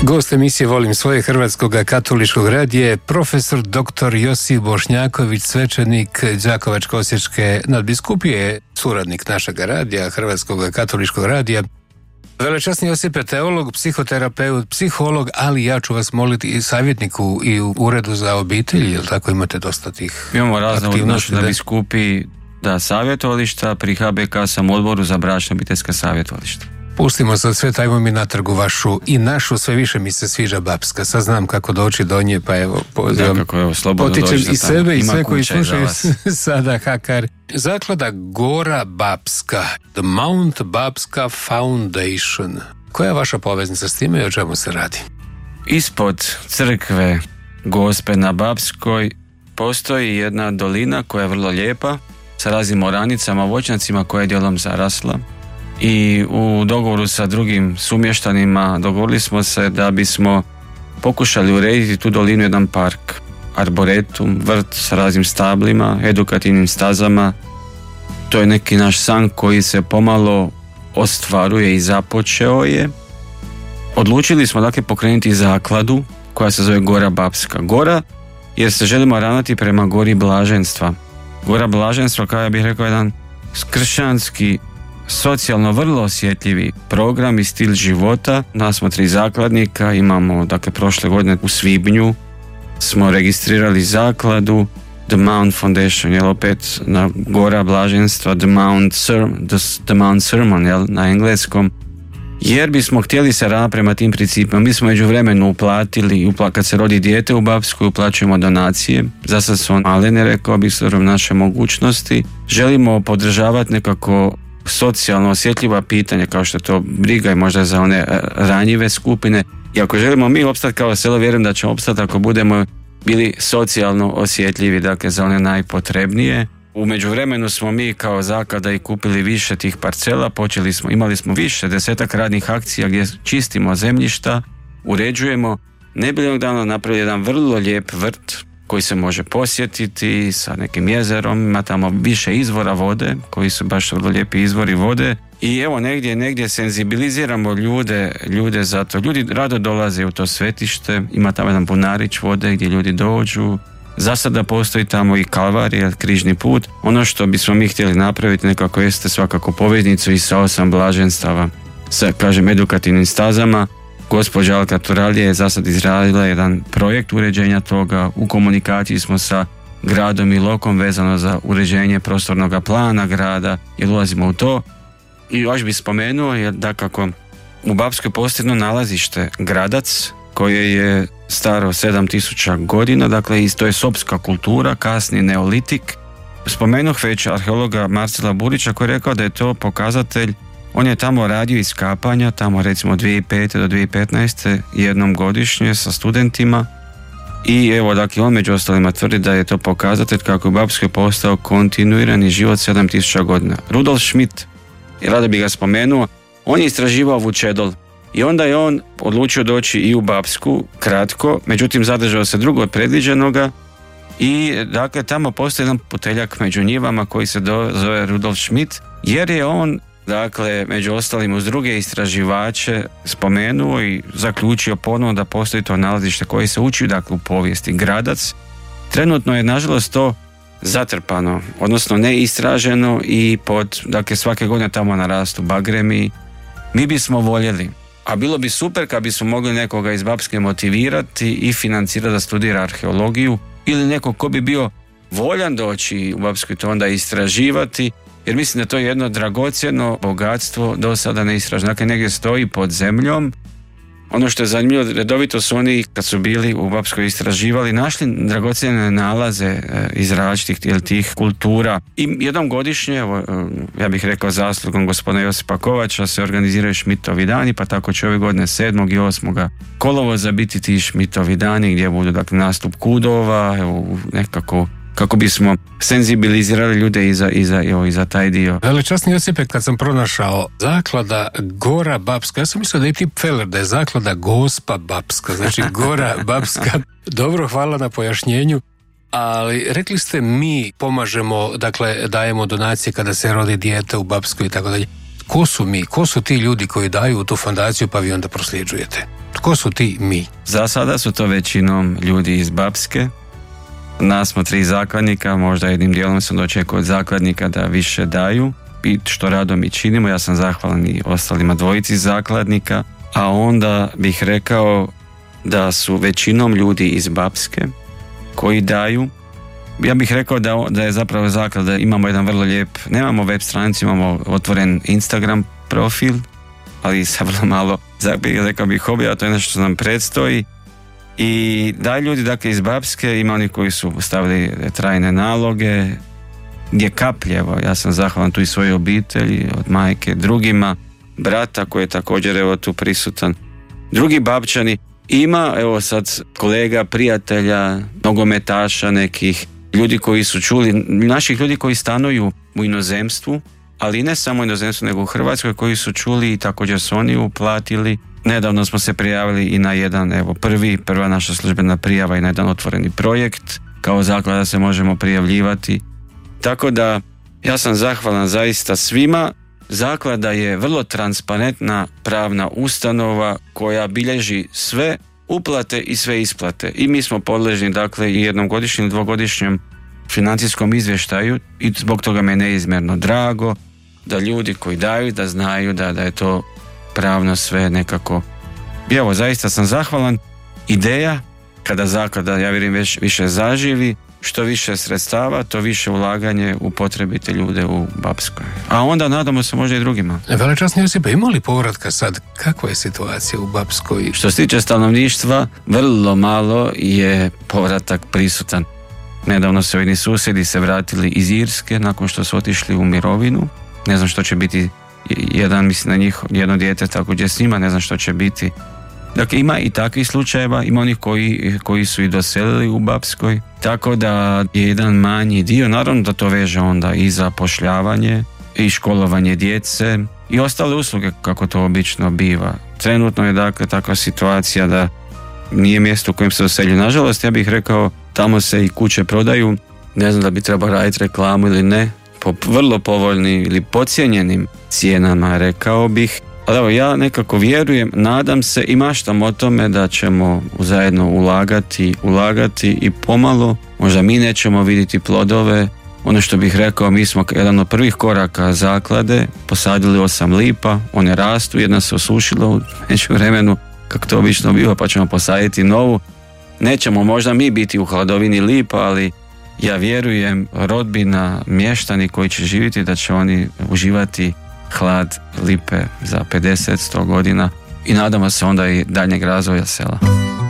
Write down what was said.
Gost emisije Volim svoje Hrvatskog katoličkog radija je profesor dr. Josip Bošnjaković, svećenik Đakovačko-osječke nadbiskupije, suradnik našeg radija, Hrvatskog katoličkog radija. Velečasni Josipe, teolog, psihoterapeut, psiholog, ali ja ću vas moliti i savjetniku i u uredu za obitelj, jel tako, imate dosta tih imamo razne aktivnosti? Na biskupiji savjetovališta, pri HBK sam odboru za bračna obiteljska savjetovališta. Pustimo sad sve, tajmo mi na trgu vašu i našu, sve više mi se sviđa Bapska. Sad znam kako doći do nje, pa evo, pozivam, potičem i sebe i sve koji slušaju sada Hakar. Zaklada Gora Bapska, The Mount Bapska Foundation. Koja je vaša poveznica s time i o čemu se radi? Ispod crkve Gospe na Bapskoj postoji jedna dolina koja je vrlo lijepa, sa raznim oranicama, voćnjacima koja je dijelom zarasla. I u dogovoru sa drugim sumještanima dogovorili smo se da bismo pokušali urediti tu dolinu jedan park, arboretum, vrt sa raznim stablima, edukativnim stazama. To je neki naš san koji se pomalo ostvaruje i započeo je. Odlučili smo dakle pokrenuti zakladu koja se zove Gora Bapska. Gora jer se želimo ravnati prema Gori Blaženstva. Gora Blaženstva, kao ja bih rekao, jedan kršćanski, socijalno vrlo osjetljivi program i stil života. Nas smo 3 zakladnika, imamo, dakle, prošle godine u svibnju smo registrirali zakladu The Mount Foundation, jel, opet na Gora Blaženstva, The Mount Sermon, jel, na engleskom, jer bismo htjeli se ravnati prema tim principima. Mi smo međuvremenu uplatili, kad se rodi dijete u Bapskoj, uplaćujemo donacije. Za sad su malene, rekao bih, s naše mogućnosti. Želimo podržavati nekako socijalno osjetljiva pitanja, kao što je to briga i možda za one ranjive skupine. I ako želimo mi opstati kao selo, vjerujem da ćemo opstati ako budemo bili socijalno osjetljivi, dakle za one najpotrebnije. U međuvremenu smo mi kao zaklada i kupili više tih parcela, imali smo više, 10 radnih akcija gdje čistimo zemljišta, uređujemo. Ne bi jednog dana napravili jedan vrlo lijep vrt koji se može posjetiti sa nekim jezerom, ima tamo više izvora vode, koji su baš vrlo lijepi izvori vode. I evo negdje senzibiliziramo ljude za to. Ljudi rado dolaze u to svetište, ima tamo jedan bunarić vode gdje ljudi dođu. Za sada postoji tamo i kalvarija, križni put. Ono što bismo mi htjeli napraviti nekako jeste svakako poveznicu i sa 8 blaženstava, sa, kažem, edukativnim stazama. Gospođa Alka Turalija je za sad izradila jedan projekt uređenja toga. U komunikaciji smo sa gradom i lokom vezano za uređenje prostornog plana grada, jer ulazimo u to. I još bih spomenuo jer da kako u Bapskoj postoji jedno nalazište Gradac koje je staro 7000 godina, dakle to je sopska kultura, kasni neolitik. Spomenuh već arheologa Marcela Burića koji je rekao da je to pokazatelj. On je tamo radio iskapanja, tamo recimo 2005. do 2015. jednom godišnje sa studentima i evo, dakle, on među ostalima tvrdi da je to pokazatelj kako je u Bapskoj postao kontinuirani život 7000 godina. Rudolf Schmidt, rado bi ga spomenuo, on je istraživao Vučedol i onda je on odlučio doći i u Bapsku kratko, međutim zadržao se drugo od predviđenoga i dakle tamo postoji jedan puteljak među njivama koji se zove Rudolf Schmidt, jer je on, dakle, među ostalim uz druge istraživače spomenuo i zaključio ponovno da postoji to nalazište koje se uči, dakle, u povijesti Gradac. Trenutno je, nažalost, to zatrpano, odnosno neistraženo i dakle, svake godine tamo narastu bagremi. Mi bismo voljeli, a bilo bi super kad bismo mogli nekoga iz Bapske motivirati i financirati da studira arheologiju ili nekog ko bi bio voljan doći u Bapsku i to onda istraživati, jer mislim da to je jedno dragocjeno bogatstvo do sada neistraženo. Dakle, negdje stoji pod zemljom. Ono što je zanimljivo, redovito su oni, kad su bili u Bapskoj istraživali, našli dragocjene nalaze iz različitih tih kultura. I jednom godišnje, ja bih rekao zaslugom gospodina Josipa Kovača, se organiziraju Šmitovi dani, pa tako će ove godine 7. i 8. kolovoza biti ti Šmitovi dani gdje budu, dakle, nastup kudova, evo, nekako kako bismo senzibilizirali ljude i za taj dio. Velečasni Josipe, kad sam pronašao zaklada Gora Bapska, ja sam mislio da je tip Feller, da je zaklada Gospa Bapska, znači Gora Bapska. Dobro, hvala na pojašnjenju. Ali rekli ste mi pomažemo, dakle dajemo donacije kada se rodi dijete u Bapskoj i tako dalje. Ko su mi? Ko su ti ljudi koji daju u tu fondaciju pa vi onda prosljeđujete? Tko su ti mi? Za sada su to većinom ljudi iz Bapske. Nas smo 3 zakladnika, možda jednim dijelom sam dočekao od zakladnika da više daju i što rado mi činimo. Ja sam zahvalan i ostalima 2 zakladnika, a onda bih rekao da su većinom ljudi iz Bapske koji daju. Ja bih rekao da je zapravo zaklada, imamo jedan vrlo lijep, nemamo web stranicu, imamo otvoren Instagram profil, ali sa vrlo malo, rekao bih, hobija, to je nešto što nam predstoji. I daju ljudi, dakle, iz Bapske, ima oni koji su stavili trajne naloge, gdje kapljevo, ja sam zahvalan tu i svojoj obitelji, od majke, drugima, brata koji je također evo tu prisutan, drugi Bapčani, ima evo sad kolega, prijatelja, nogometaša nekih, ljudi koji su čuli, naših ljudi koji stanuju u inozemstvu, ali ne samo u inozemstvu nego u Hrvatskoj, koji su čuli i također su oni uplatili. Nedavno smo se prijavili i na jedan, evo prva naša službena prijava i na jedan otvoreni projekt, kao zaklada se možemo prijavljivati. Tako da ja sam zahvalan zaista svima. Zaklada je vrlo transparentna pravna ustanova koja bilježi sve uplate i sve isplate. I mi smo podležni, dakle, i jednogodišnjem i 2-godišnjem financijskom izvještaju i zbog toga me je neizmjerno drago da ljudi koji daju, da znaju da je to pravno sve nekako. I evo, zaista sam zahvalan. Ideja, kada zaklada, ja vjerujem, više zaživi, što više sredstava, to više ulaganje u potrebite ljude u Bapskoj. A onda nadamo se možda i drugima. Velečasni Josipe, ima li povratka sad? Kakva je situacija u Bapskoj? Što se tiče stanovništva, vrlo malo je povratak prisutan. Nedavno su jedni susjedi se vratili iz Irske nakon što su otišli u mirovinu. Ne znam što će biti, mislim na njih, jedno dijete također s njima, ne znam što će biti. Dakle, ima i takvih slučajeva, ima onih koji su i doselili u Bapskoj, tako da je jedan manji dio, naravno da to veže onda i zapošljavanje, i školovanje djece, i ostale usluge, kako to obično biva. Trenutno je, dakle, takva situacija da nije mjesto u kojem se doselju. Nažalost, ja bih rekao, tamo se i kuće prodaju, ne znam da bi trebao raditi reklamu ili ne, po vrlo povoljnim ili podcijenjenim cijenama, rekao bih. Ali evo, ja nekako vjerujem, nadam se i maštam o tome da ćemo zajedno ulagati i pomalo, možda mi nećemo vidjeti plodove. Ono što bih rekao, mi smo jedan od prvih koraka zaklade posadili 8 lipa, one rastu, jedna se osušila u međuvremenu, kako to obično biva, pa ćemo posaditi novu. Nećemo možda mi biti u hladovini lipa, ali ja vjerujem, rodbina, mještani koji će živjeti, da će oni uživati hlad lipe za 50-100 godina i nadamo se onda i daljnjeg razvoja sela.